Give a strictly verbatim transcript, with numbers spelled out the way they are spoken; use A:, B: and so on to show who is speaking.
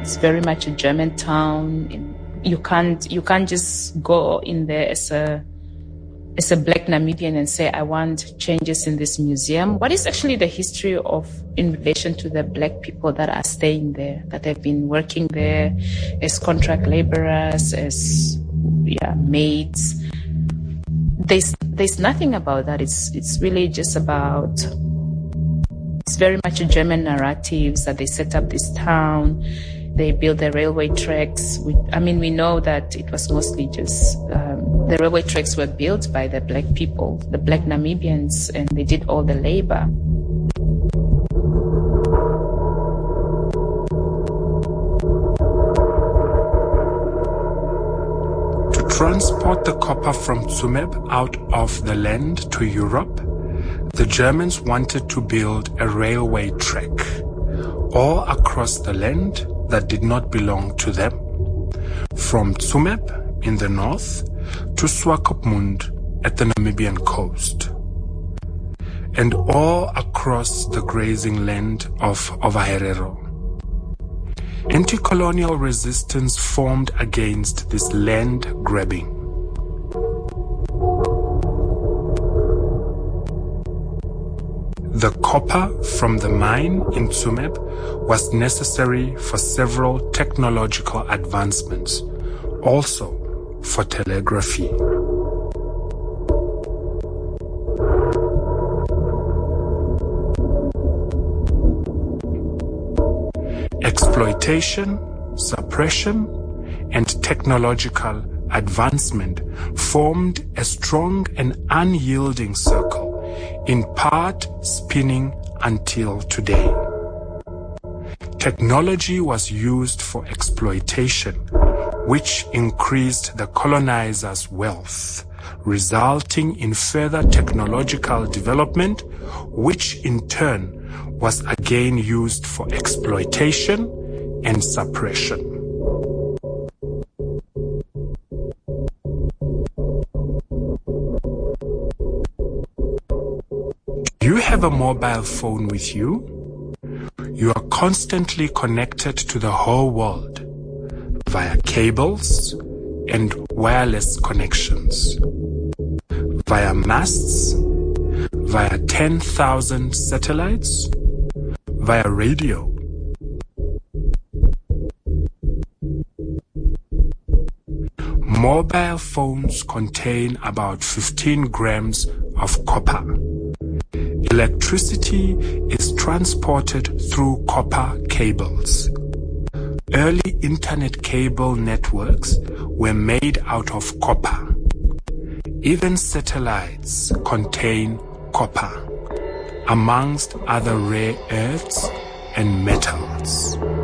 A: It's very much a German town. You can't you can't just go in there as a as a Black Namibian and say, I want changes in this museum. What is actually the history of in relation to the Black people that are staying there, that have been working there as contract laborers, as yeah, maids? There's there's nothing about that. It's it's really just about, it's very much a German narratives that they set up this town, they built the railway tracks. We, I mean, we know that it was mostly just, um, the railway tracks were built by the Black people, the Black Namibians, and they did all the labor.
B: Transport the copper from Tsumeb out of the land to Europe, the Germans wanted to build a railway track all across the land that did not belong to them, from Tsumeb in the north to Swakopmund at the Namibian coast, and all across the grazing land of Ovaherero. Anti-colonial resistance formed against this land grabbing. The copper from the mine in Tsumeb was necessary for several technological advancements, also for telegraphy. Exploitation, suppression, and technological advancement formed a strong and unyielding circle, in part spinning until today. Technology was used for exploitation, which increased the colonizers' wealth, resulting in further technological development, which in turn was again used for exploitation and suppression. Do you have a mobile phone with you? You are constantly connected to the whole world via cables and wireless connections, via masts, via ten thousand satellites, via radio. Mobile phones contain about fifteen grams of copper. Electricity is transported through copper cables. Early internet cable networks were made out of copper. Even satellites contain copper, amongst other rare earths and metals.